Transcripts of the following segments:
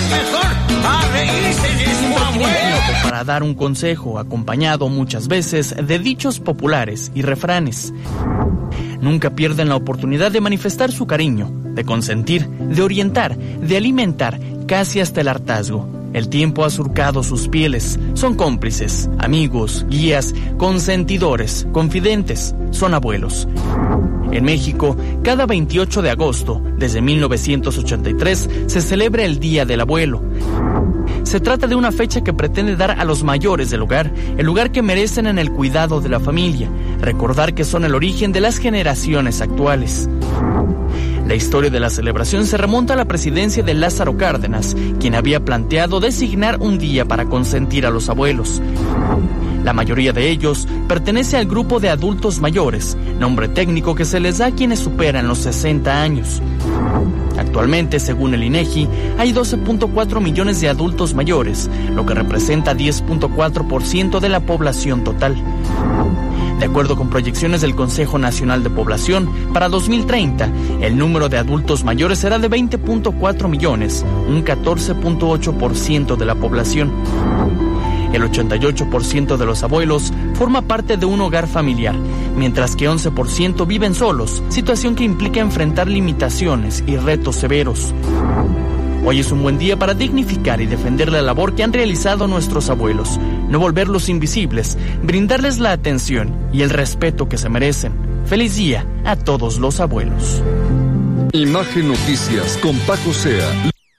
mejor a reírse de su abuelo. Para dar un consejo, acompañado muchas veces de dichos populares y refranes. Nunca pierden la oportunidad de manifestar su cariño, de consentir, de orientar, de alimentar, casi hasta el hartazgo. El tiempo ha surcado sus pieles, son cómplices, amigos, guías, consentidores, confidentes, son abuelos. En México, cada 28 de agosto, desde 1983, se celebra el Día del Abuelo. Se trata de una fecha que pretende dar a los mayores del hogar el lugar que merecen en el cuidado de la familia, recordar que son el origen de las generaciones actuales. La historia de la celebración se remonta a la presidencia de Lázaro Cárdenas, quien había planteado designar un día para consentir a los abuelos. La mayoría de ellos pertenece al grupo de adultos mayores, nombre técnico que se les da a quienes superan los 60 años. Actualmente, según el INEGI, hay 12.4 millones de adultos mayores, lo que representa 10.4% de la población total. De acuerdo con proyecciones del Consejo Nacional de Población, para 2030, el número de adultos mayores será de 20.4 millones, un 14.8% de la población. El 88% de los abuelos forma parte de un hogar familiar, mientras que 11% viven solos, situación que implica enfrentar limitaciones y retos severos. Hoy es un buen día para dignificar y defender la labor que han realizado nuestros abuelos, no volverlos invisibles, brindarles la atención y el respeto que se merecen. ¡Feliz día a todos los abuelos! Imagen Noticias con Paco Sea.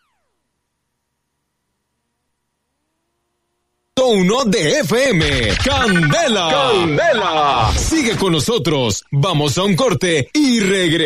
1 de FM, Candela. Candela. Sigue con nosotros, vamos a un corte y regresamos.